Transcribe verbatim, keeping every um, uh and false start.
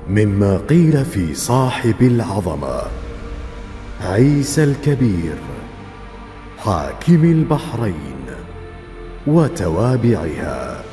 مما قيل في صاحب العظمة عيسى الكبير حاكم البحرين وتوابعها.